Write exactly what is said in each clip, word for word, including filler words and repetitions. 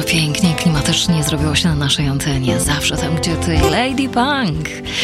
pięknie, klimatycznie zrobiło się na naszej antenie. Zawsze tam, gdzie ty, Lady Punk.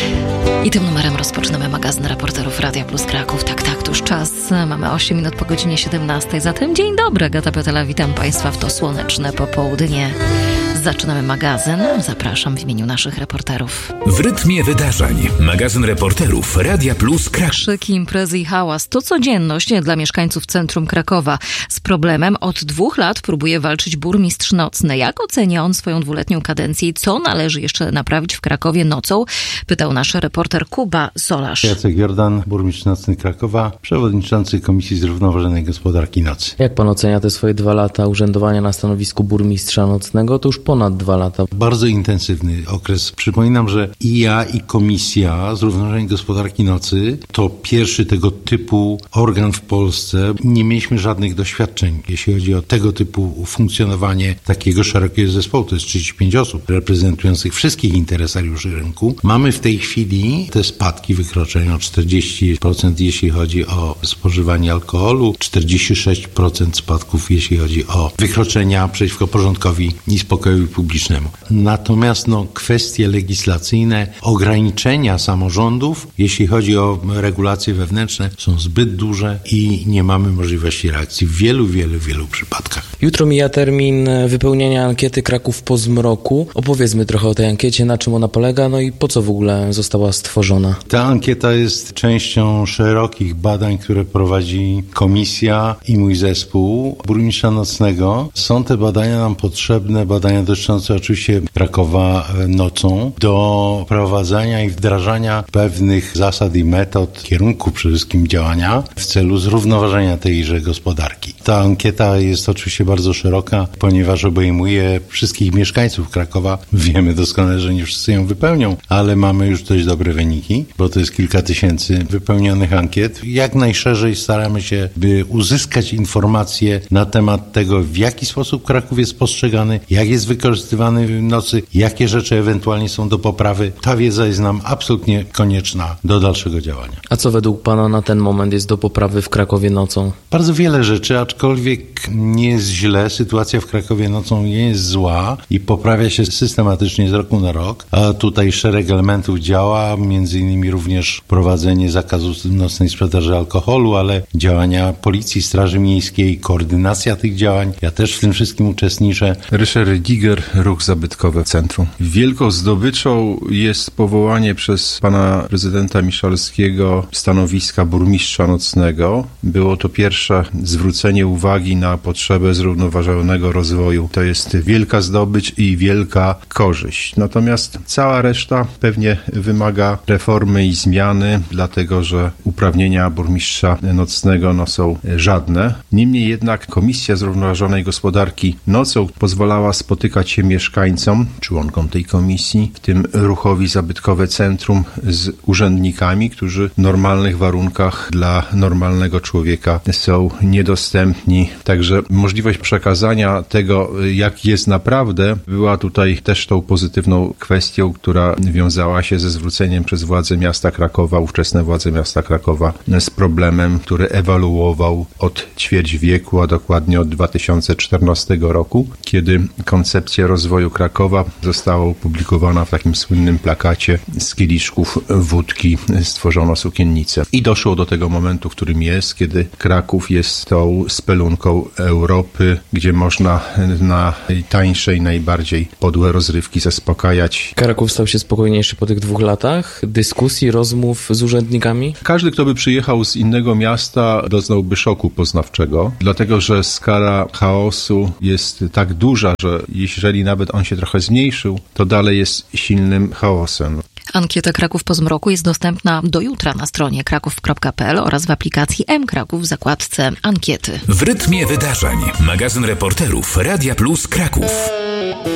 I tym numerem rozpoczynamy magazyn reporterów Radia Plus Kraków. Tak, tak, to już czas. Mamy osiem minut po godzinie siedemnastej. Zatem dzień dobry, Agata Piotela. Witam Państwa w to słoneczne popołudnie. Zaczynamy magazyn. Zapraszam w imieniu naszych reporterów. W rytmie wydarzeń. Magazyn reporterów Radia Plus Kraków. Krzyki, imprezy i hałas to codzienność dla mieszkańców centrum Krakowa. Z problemem od dwóch lat próbuje walczyć burmistrz nocny. Jak ocenia on swoją dwuletnią kadencję i co należy jeszcze naprawić w Krakowie nocą? Pytał nasz reporter Kuba Solarz. Jacek Jordan, burmistrz nocny Krakowa, przewodniczący Komisji Zrównoważonej Gospodarki Nocy. Jak pan ocenia te swoje dwa lata urzędowania na stanowisku burmistrza nocnego? To już ponad dwa lata. Bardzo intensywny okres. Przypominam, że i ja, i Komisja Zrównoważonej Gospodarki Nocy to pierwszy tego typu organ w Polsce. Nie mieliśmy żadnych doświadczeń, jeśli chodzi o tego typu funkcjonowanie takiego szerokiego zespołu. To jest trzydzieści pięć osób reprezentujących wszystkich interesariuszy rynku. Mamy w tej chwili te spadki wykroczeń o czterdzieści procent, jeśli chodzi o spożywanie alkoholu, czterdzieści sześć procent spadków, jeśli chodzi o wykroczenia przeciwko porządkowi i spokojowi publicznemu. Natomiast no, kwestie legislacyjne, ograniczenia samorządów, jeśli chodzi o regulacje wewnętrzne, są zbyt duże i nie mamy możliwości reakcji w wielu, wielu, wielu przypadkach. Jutro mija termin wypełniania ankiety Kraków po zmroku. Opowiedzmy trochę o tej ankiecie, na czym ona polega, no i po co w ogóle została stworzona. Ta ankieta jest częścią szerokich badań, które prowadzi komisja i mój zespół burmistrza nocnego. Są te badania nam potrzebne, badania dotyczące oczywiście Krakowa nocą, do prowadzenia i wdrażania pewnych zasad i metod, kierunków przede wszystkim działania w celu zrównoważenia tejże gospodarki. Ta ankieta jest oczywiście bardzo szeroka, ponieważ obejmuje wszystkich mieszkańców Krakowa. Wiemy doskonale, że nie wszyscy ją wypełnią, ale mamy już dość dobre wyniki, bo to jest kilka tysięcy wypełnionych ankiet. Jak najszerzej staramy się, by uzyskać informacje na temat tego, w jaki sposób Kraków jest postrzegany, jak jest wykorzystywany w nocy, jakie rzeczy ewentualnie są do poprawy. Ta wiedza jest nam absolutnie konieczna do dalszego działania. A co według pana na ten moment jest do poprawy w Krakowie nocą? Bardzo wiele rzeczy, aczkolwiek nie jest źle. Sytuacja w Krakowie nocą nie jest zła i poprawia się systematycznie z roku na rok. A tutaj szereg elementów działa, między innymi również prowadzenie zakazu nocnej sprzedaży alkoholu, ale działania Policji, Straży Miejskiej, koordynacja tych działań. Ja też w tym wszystkim uczestniczę. Ryszard Giger, Ruch Zabytkowy Centrum. Wielką zdobyczą jest powołanie przez pana prezydenta Miszalskiego stanowiska burmistrza nocnego. Było to pierwsze zwrócenie uwagi na potrzebę zrównoważonego rozwoju. To jest wielka zdobycz i wielka korzyść. Natomiast cała reszta pewnie wymaga reformy i zmiany, dlatego że uprawnienia burmistrza nocnego no, są żadne. Niemniej jednak Komisja Zrównoważonej Gospodarki nocą pozwalała spotykać się mieszkańcom, członkom tej komisji, w tym ruchowi Zabytkowe Centrum, z urzędnikami, którzy w normalnych warunkach dla normalnego człowieka są niedostępni. Także możliwość przekazania tego, jak jest naprawdę, była tutaj też tą pozytywną kwestią, która wiązała się ze zwróceniem przez władze miasta Krakowa, ówczesne władze miasta Krakowa, z problemem, który ewoluował od ćwierć wieku, a dokładnie od dwa tysiące czternastego roku, kiedy koncepcja rozwoju Krakowa została opublikowana w takim słynnym plakacie: z kieliszków wódki stworzono sukiennicę. I doszło do tego momentu, w którym jest, kiedy Kraków jest tą spelunką Europy, gdzie można na tańsze i najbardziej podłe rozrywki zaspokajać. Kraków stał się spokojniejszy po tych dwóch latach dyskusji, rozmów z urzędnikami? Każdy, kto by przyjechał z innego miasta, doznałby szoku poznawczego, dlatego że skala chaosu jest tak duża, że jeżeli nawet on się trochę zmniejszył, to dalej jest silnym chaosem. Ankieta Kraków po zmroku jest dostępna do jutra na stronie kraków kropka p l oraz w aplikacji M-Kraków w zakładce Ankiety. W rytmie wydarzeń. Magazyn reporterów Radia Plus Kraków.